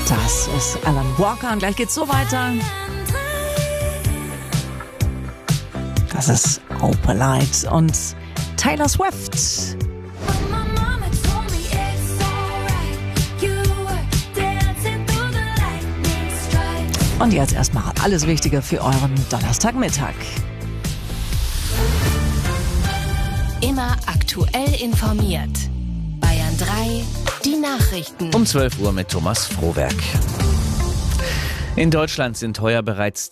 Das ist Alan Walker und gleich geht's so weiter. Das ist Opalite und Taylor Swift. Und jetzt erstmal alles Wichtige für euren Donnerstagmittag. Immer aktuell informiert. Bayern 3, die Nachrichten. Um 12 Uhr mit Thomas Frohwerk. In Deutschland sind heuer bereits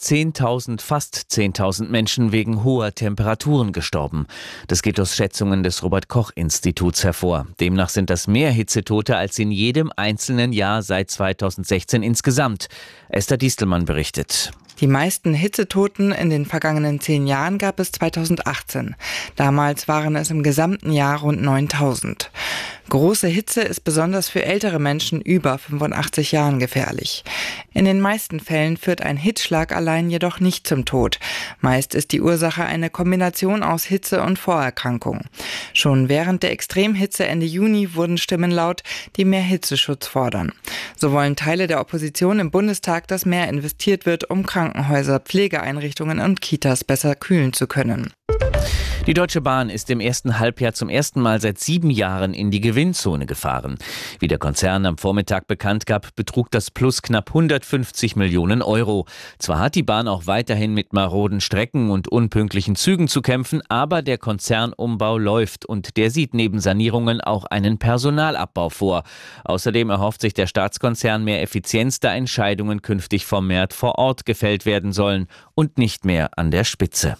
fast 10.000 Menschen wegen hoher Temperaturen gestorben. Das geht aus Schätzungen des Robert-Koch-Instituts hervor. Demnach sind das mehr Hitzetote als in jedem einzelnen Jahr seit 2016 insgesamt. Esther Diestelmann berichtet. Die meisten Hitzetoten in den vergangenen 10 Jahren gab es 2018. Damals waren es im gesamten Jahr rund 9.000. Große Hitze ist besonders für ältere Menschen über 85 Jahren gefährlich. In den meisten Fällen führt ein Hitzschlag allein jedoch nicht zum Tod. Meist ist die Ursache eine Kombination aus Hitze und Vorerkrankung. Schon während der Extremhitze Ende Juni wurden Stimmen laut, die mehr Hitzeschutz fordern. So wollen Teile der Opposition im Bundestag, dass mehr investiert wird, um Krankenhäuser, Pflegeeinrichtungen und Kitas besser kühlen zu können. Die Deutsche Bahn ist im ersten Halbjahr zum ersten Mal seit 7 Jahren in die Gewinnzone gefahren. Wie der Konzern am Vormittag bekannt gab, betrug das Plus knapp 150 Millionen Euro. Zwar hat die Bahn auch weiterhin mit maroden Strecken und unpünktlichen Zügen zu kämpfen, aber der Konzernumbau läuft und der sieht neben Sanierungen auch einen Personalabbau vor. Außerdem erhofft sich der Staatskonzern mehr Effizienz, da Entscheidungen künftig vermehrt vor Ort gefällt werden sollen und nicht mehr an der Spitze.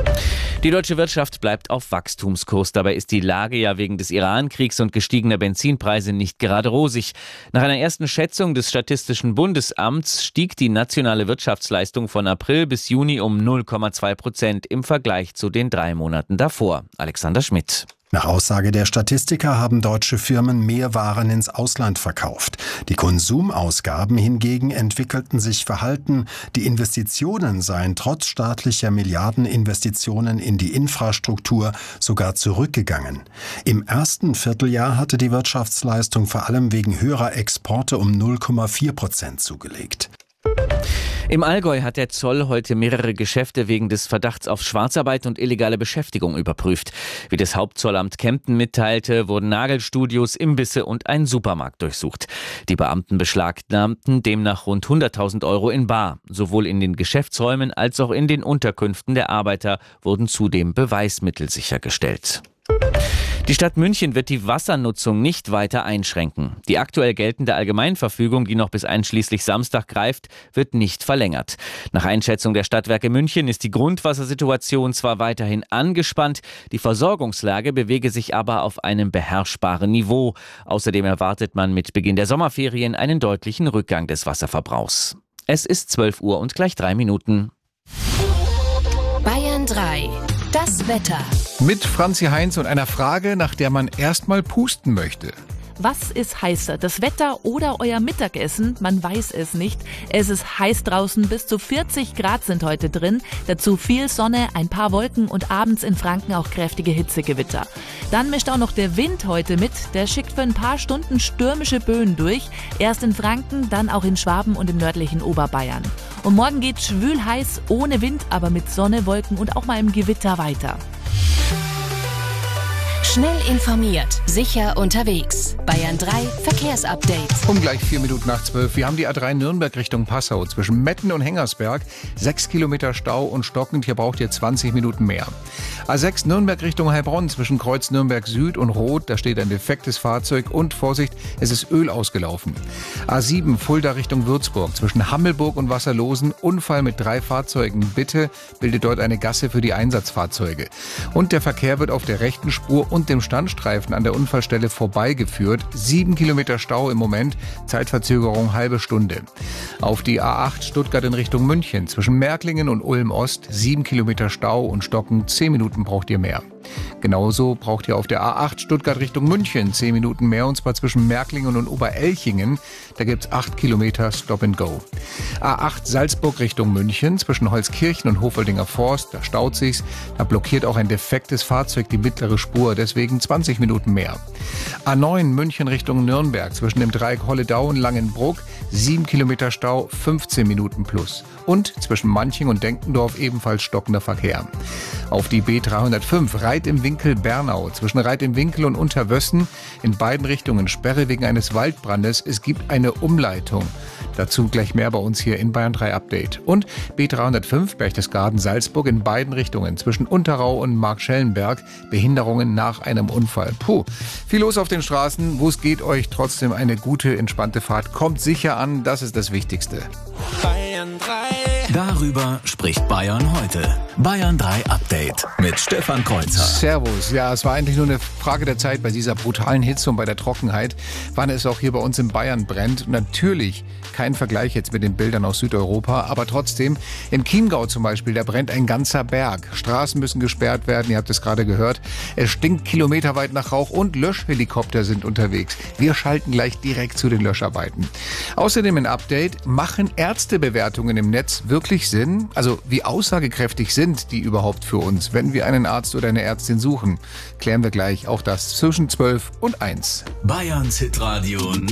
Die deutsche Wirtschaft bleibt auf Wachstumskurs. Dabei ist die Lage ja wegen des Iran-Kriegs und gestiegener Benzinpreise nicht gerade rosig. Nach einer ersten Schätzung des Statistischen Bundesamts stieg die nationale Wirtschaftsleistung von April bis Juni um 0,2% im Vergleich zu den 3 Monaten davor. Alexander Schmidt. Nach Aussage der Statistiker haben deutsche Firmen mehr Waren ins Ausland verkauft. Die Konsumausgaben hingegen entwickelten sich verhalten. Die Investitionen seien trotz staatlicher Milliardeninvestitionen in die Infrastruktur sogar zurückgegangen. Im ersten Vierteljahr hatte die Wirtschaftsleistung vor allem wegen höherer Exporte um 0,4% zugelegt. Im Allgäu hat der Zoll heute mehrere Geschäfte wegen des Verdachts auf Schwarzarbeit und illegale Beschäftigung überprüft. Wie das Hauptzollamt Kempten mitteilte, wurden Nagelstudios, Imbisse und ein Supermarkt durchsucht. Die Beamten beschlagnahmten demnach rund 100.000 Euro in bar. Sowohl in den Geschäftsräumen als auch in den Unterkünften der Arbeiter wurden zudem Beweismittel sichergestellt. Die Stadt München wird die Wassernutzung nicht weiter einschränken. Die aktuell geltende Allgemeinverfügung, die noch bis einschließlich Samstag greift, wird nicht verlängert. Nach Einschätzung der Stadtwerke München ist die Grundwassersituation zwar weiterhin angespannt, die Versorgungslage bewege sich aber auf einem beherrschbaren Niveau. Außerdem erwartet man mit Beginn der Sommerferien einen deutlichen Rückgang des Wasserverbrauchs. Es ist 12 Uhr und gleich 3 Minuten. Bayern 3, das Wetter. Mit Franzi Heinz und einer Frage, nach der man erstmal pusten möchte. Was ist heißer, das Wetter oder euer Mittagessen? Man weiß es nicht. Es ist heiß draußen, bis zu 40 Grad sind heute drin. Dazu viel Sonne, ein paar Wolken und abends in Franken auch kräftige Hitzegewitter. Dann mischt auch noch der Wind heute mit. Der schickt für ein paar Stunden stürmische Böen durch. Erst in Franken, dann auch in Schwaben und im nördlichen Oberbayern. Und morgen geht's schwül heiß, ohne Wind, aber mit Sonne, Wolken und auch mal im Gewitter weiter. Schnell informiert, sicher unterwegs. Bayern 3 Verkehrsupdate. Um gleich 4 Minuten nach 12. Wir haben die A3 Nürnberg Richtung Passau zwischen Metten und Hengersberg. 6 Kilometer Stau und stockend. Hier braucht ihr 20 Minuten mehr. A6 Nürnberg Richtung Heilbronn zwischen Kreuz Nürnberg Süd und Rot. Da steht ein defektes Fahrzeug und Vorsicht, es ist Öl ausgelaufen. A7 Fulda Richtung Würzburg zwischen Hammelburg und Wasserlosen. Unfall mit 3 Fahrzeugen. Bitte bildet dort eine Gasse für die Einsatzfahrzeuge. Und der Verkehr wird auf der rechten Spur und dem Standstreifen an der Unfallstelle vorbeigeführt. 7 Kilometer Stau im Moment, Zeitverzögerung halbe Stunde. Auf die A8 Stuttgart in Richtung München zwischen Märklingen und Ulm Ost 7 Kilometer Stau und Stocken, 10 Minuten braucht ihr mehr. Genauso braucht ihr auf der A8 Stuttgart Richtung München 10 Minuten mehr, und zwar zwischen Märklingen und Oberelchingen. Da gibt's 8 Kilometer Stop and Go. A8 Salzburg Richtung München zwischen Holzkirchen und Hofoldinger Forst, da staut sich's. Da blockiert auch ein defektes Fahrzeug die mittlere Spur, deswegen 20 Minuten mehr. A9 München Richtung Nürnberg zwischen dem Dreieck Holledau und Langenbruck 7 Kilometer Stau, 15 Minuten plus. Und zwischen Manching und Denkendorf ebenfalls stockender Verkehr. Auf die B305 Reit im Winkel Bernau. Zwischen Reit im Winkel und Unterwössen in beiden Richtungen Sperre wegen eines Waldbrandes. Es gibt eine Umleitung. Dazu gleich mehr bei uns hier in Bayern 3 Update. Und B305 Berchtesgaden Salzburg in beiden Richtungen zwischen Unterrau und Markschellenberg. Behinderungen nach einem Unfall. Puh, viel los auf den Straßen. Wo es geht, euch trotzdem eine gute, entspannte Fahrt. Kommt sicher an, das ist das Wichtigste. Bayern 3. Darüber spricht Bayern heute. Bayern 3 Update mit Stefan Kreuzer. Servus. Ja, es war eigentlich nur eine Frage der Zeit bei dieser brutalen Hitze und bei der Trockenheit, wann es auch hier bei uns in Bayern brennt. Und natürlich kein Vergleich jetzt mit den Bildern aus Südeuropa, aber trotzdem im Chiemgau zum Beispiel, da brennt ein ganzer Berg. Straßen müssen gesperrt werden, ihr habt es gerade gehört. Es stinkt kilometerweit nach Rauch und Löschhelikopter sind unterwegs. Wir schalten gleich direkt zu den Löscharbeiten. Außerdem ein Update, machen Ärztebewertungen im Netz wirklich Sinn? Also wie aussagekräftig sind die überhaupt für uns, wenn wir einen Arzt oder eine Ärztin suchen? Klären wir gleich auch das zwischen 12 und 1. Bayerns Hitradio